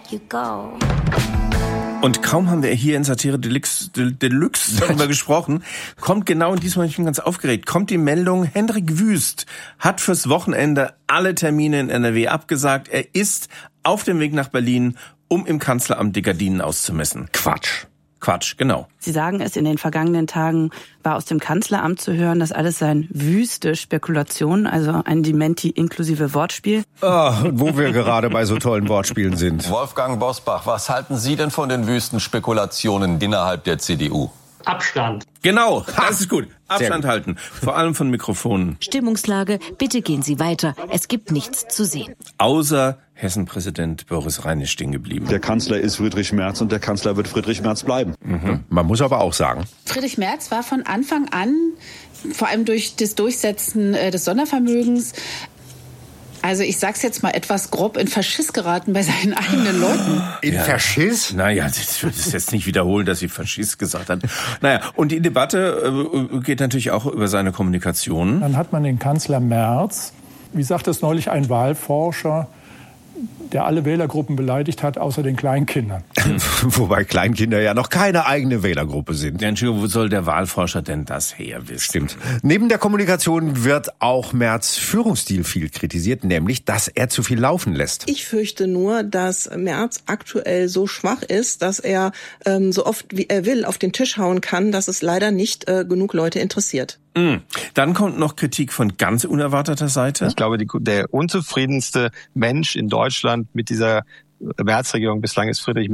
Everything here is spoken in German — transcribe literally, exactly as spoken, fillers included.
you go. Und kaum haben wir hier in Satire Deluxe, Deluxe darüber gesprochen, kommt genau in diesem Moment, ich bin ganz aufgeregt, kommt die Meldung, Hendrik Wüst hat fürs Wochenende alle Termine in N R W abgesagt. Er ist auf dem Weg nach Berlin, um im Kanzleramt die Gardinen auszumessen. Quatsch. Quatsch, genau. Sie sagen es, in den vergangenen Tagen war aus dem Kanzleramt zu hören, das alles seien wüste Spekulationen, also ein Dementi inklusive Wortspiel. Oh, wo wir gerade bei so tollen Wortspielen sind. Wolfgang Bosbach, was halten Sie denn von den wüsten Spekulationen innerhalb der C D U? Abstand. Genau, das ist gut. Abstand gut. halten, vor allem von Mikrofonen. Stimmungslage, bitte gehen Sie weiter. Es gibt nichts zu sehen. Außer Hessen-Präsident Boris Rhein ist stehen geblieben. Der Kanzler ist Friedrich Merz und der Kanzler wird Friedrich Merz bleiben. Mhm. Man muss aber auch sagen, Friedrich Merz war von Anfang an, vor allem durch das Durchsetzen des Sondervermögens, also ich sag's jetzt mal etwas grob, in Verschiss geraten bei seinen eigenen Leuten. In ja. Verschiss? Naja, ich würde es jetzt nicht wiederholen, dass sie Verschiss gesagt hat. Naja, und die Debatte äh, geht natürlich auch über seine Kommunikation. Dann hat man den Kanzler Merz, wie sagt es neulich ein Wahlforscher, der alle Wählergruppen beleidigt hat, außer den Kleinkindern. Wobei Kleinkinder ja noch keine eigene Wählergruppe sind. Ja, Entschuldigung, wo soll der Wahlforscher denn das her wissen? Stimmt. Neben der Kommunikation wird auch Merz' Führungsstil viel kritisiert, nämlich, dass er zu viel laufen lässt. Ich fürchte nur, dass Merz aktuell so schwach ist, dass er ähm, so oft wie er will auf den Tisch hauen kann, dass es leider nicht äh, genug Leute interessiert. Mm. Dann kommt noch Kritik von ganz unerwarteter Seite. Ich glaube, die, der unzufriedenste Mensch in Deutschland mit dieser Merz-Regierung bislang ist Friedrich Merz.